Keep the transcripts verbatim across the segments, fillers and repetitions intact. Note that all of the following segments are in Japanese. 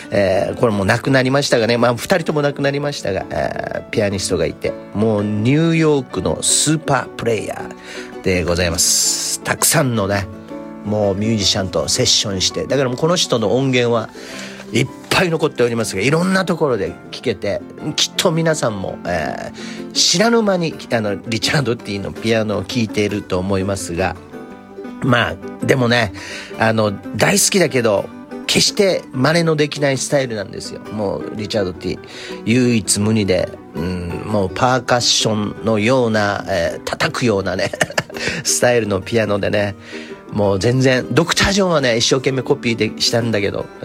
えー、これも亡くなりましたがね、まあふたりとも亡くなりましたが、えー、ピアニストがいて、もうニューヨークのスーパープレイヤーでございます。たくさんのねもうミュージシャンとセッションして、だからもうこの人の音源はいっぱい残っておりますが、いろんなところで聴けて、きっと皆さんも、えー、知らぬ間にあのリチャード・ティのピアノを聴いていると思いますが、まあでもね、あの大好きだけど決して真似のできないスタイルなんですよ。もうリチャード・ティ唯一無二で、うん、もうパーカッションのような、えー、叩くようなねスタイルのピアノでね、もう全然ドクター・ジョンはね一生懸命コピーでしたんだけど、うん、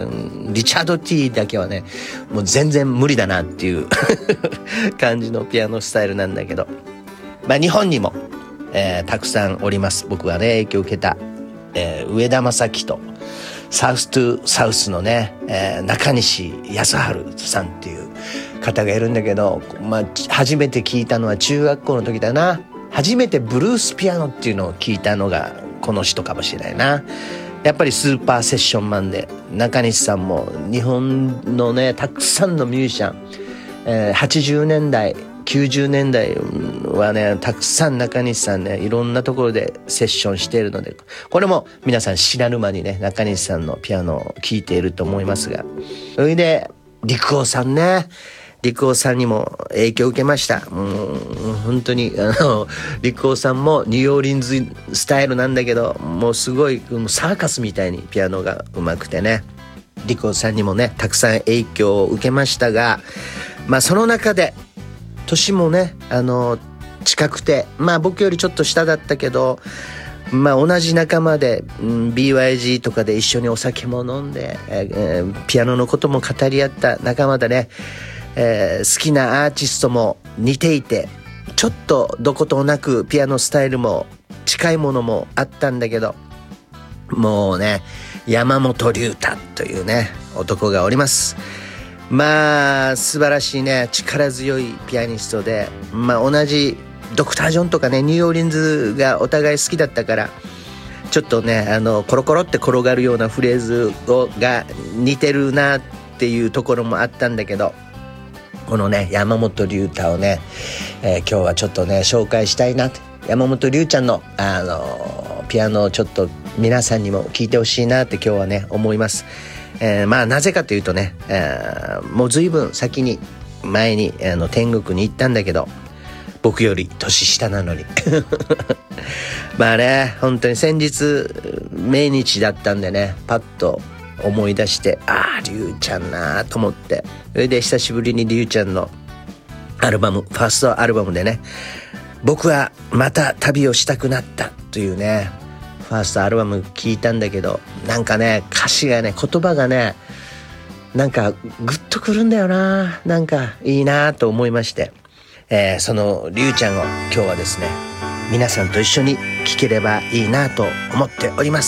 リチャード・ティだけはねもう全然無理だなっていう感じのピアノスタイルなんだけど、まあ日本にも、えー、たくさんおります。僕がね影響を受けた、えー、上田正樹とサウストゥサウスのね、えー、中西康晴さんっていう方がいるんだけど、まあ初めて聞いたのは中学校の時だな。初めてブルースピアノっていうのを聞いたのがこの人かもしれないな。やっぱりスーパーセッションマンで、中西さんも日本のねたくさんのミュージシャン、えー、はちじゅうねんだいきゅうじゅうねんだいはねたくさん中西さんねいろんなところでセッションしているので、これも皆さん知らぬ間にね中西さんのピアノを聴いていると思いますが、それで陸尾さんね、陸尾さんにも影響を受けました。もう本当にあの陸尾さんもニューオーリンズスタイルなんだけど、もうすごいサーカスみたいにピアノが上手くてね、陸尾さんにもねたくさん影響を受けましたが、まあその中で年もねあの近くて、まあ僕よりちょっと下だったけど、まあ同じ仲間で、うん、ビーワイジー とかで一緒にお酒も飲んで、えー、ピアノのことも語り合った仲間でね、えー、好きなアーティストも似ていて、ちょっとどことなくピアノスタイルも近いものもあったんだけど、もうね山本龍太というね男がおります。まあ素晴らしいね力強いピアニストで、まあ同じドクター・ジョンとかねニューオーリンズがお互い好きだったから、ちょっとねあのコロコロって転がるようなフレーズをが似てるなっていうところもあったんだけど、このね山本龍太をね、えー、今日はちょっとね紹介したいなって、山本龍ちゃんのあのピアノをちょっと皆さんにも聴いてほしいなって今日はね思います。えー、まあなぜかというとね、えー、もう随分先に前にあの天国に行ったんだけど、僕より年下なのにまあね本当に先日命日だったんでね、パッと思い出して、ああ龍ちゃんなと思って、それで久しぶりに龍ちゃんのアルバム、ファーストアルバムでね、僕はまた旅をしたくなったというねファーストアルバム聞いたんだけど、なんかね歌詞がね言葉がねなんかグッとくるんだよな、なんかいいなと思いまして、えー、その龍ちゃんを今日はですね皆さんと一緒に聴ければいいなと思っております。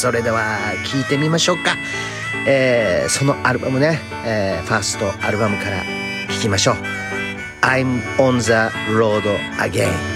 それでは聴いてみましょうか。えー、そのアルバムね、えー、ファーストアルバムから聴きましょう。I'm on the road again。